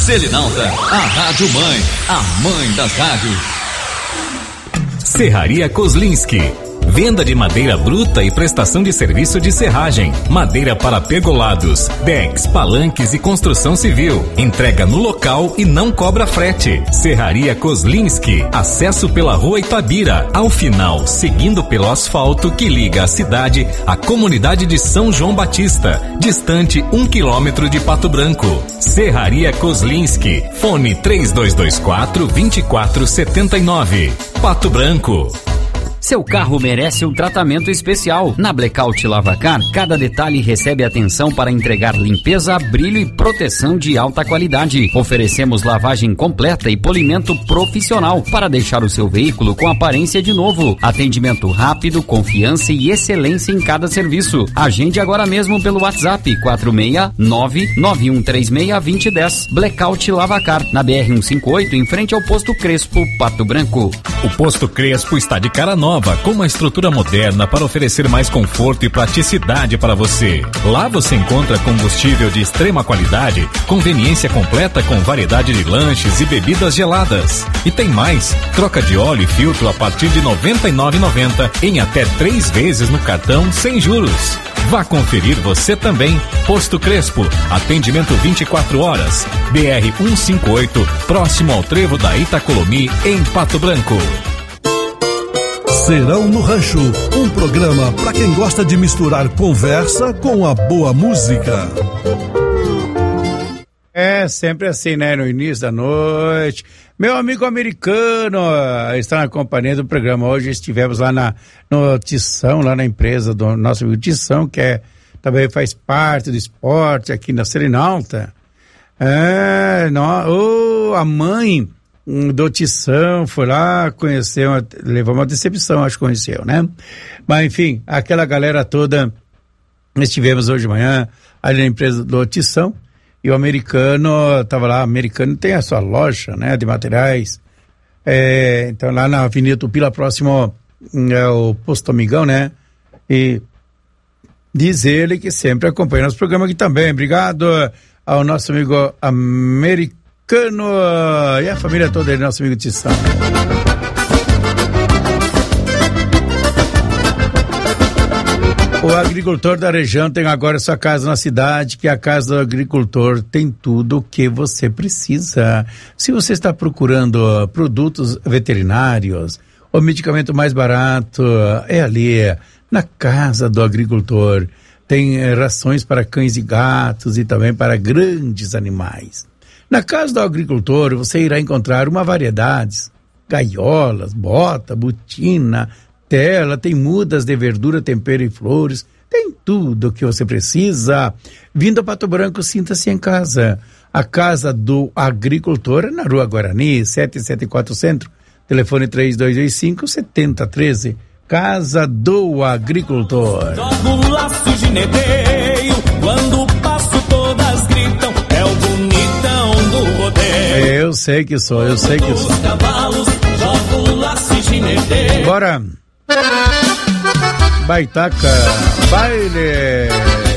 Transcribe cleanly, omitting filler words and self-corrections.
Selinalta, a Rádio Mãe, a mãe das rádios. Serraria Kozlinski. Venda de madeira bruta e prestação de serviço de serragem, madeira para pergolados, decks, palanques e construção civil. Entrega no local e não cobra frete. Serraria Kozlinski. Acesso pela Rua Itabira. Ao final, seguindo pelo asfalto que liga a cidade à comunidade de São João Batista, distante 1 quilômetro de Pato Branco. Serraria Kozlinski. Fone 3224-2479. Pato Branco. Seu carro merece um tratamento especial. Na Blackout Lavacar, cada detalhe recebe atenção para entregar limpeza, brilho e proteção de alta qualidade. Oferecemos lavagem completa e polimento profissional para deixar o seu veículo com aparência de novo. Atendimento rápido, confiança e excelência em cada serviço. Agende agora mesmo pelo WhatsApp 469-9136-2010. Blackout Lavacar, na BR-158, em frente ao Posto Crespo, Pato Branco. O Posto Crespo está de cara nova, com uma estrutura moderna para oferecer mais conforto e praticidade para você. Lá você encontra combustível de extrema qualidade, conveniência completa com variedade de lanches e bebidas geladas. E tem mais, troca de óleo e filtro a partir de R$ 99,90 em até 3 vezes no cartão sem juros. Vá conferir você também. Posto Crespo, atendimento 24 horas. BR-158, próximo ao trevo da Itacolomi, em Pato Branco. Serão no Rancho, um programa para quem gosta de misturar conversa com a boa música. É sempre assim, né? No início da noite. Meu amigo americano está na companhia do programa. Hoje estivemos lá no Tição, lá na empresa do nosso amigo Tição, que também faz parte do esporte aqui na Selinalta. A mãe do Tição foi lá, conheceu, levou uma decepção, acho que conheceu, né? Mas enfim, aquela galera toda, estivemos hoje de manhã ali na empresa do Tição, e o americano estava lá. O americano tem a sua loja, né, de materiais, então lá na Avenida Tupila, próximo ao Posto Amigão, né? E diz ele que sempre acompanha nosso programa aqui também. Obrigado ao nosso amigo americano e a família toda aí, nosso amigo Tição. O agricultor da região tem agora sua casa na cidade, que a Casa do Agricultor tem tudo o que você precisa. Se você está procurando produtos veterinários, o medicamento mais barato é ali, na Casa do Agricultor. Tem rações para cães e gatos e também para grandes animais. Na Casa do Agricultor você irá encontrar uma variedade, gaiolas, bota, botina, tela, tem mudas de verdura, tempero e flores, tem tudo o que você precisa. Vindo a Pato Branco, sinta-se em casa. A Casa do Agricultor é na Rua Guarani, 774 Centro, telefone 3225-7013. Casa do Agricultor. Jogo o laço de nedeio, quando passo todas gritam, é o bonitão do rodeio. Eu sei que sou. Os cavalos, jogo o laço de nedeio. Bora! Baitaca, baile!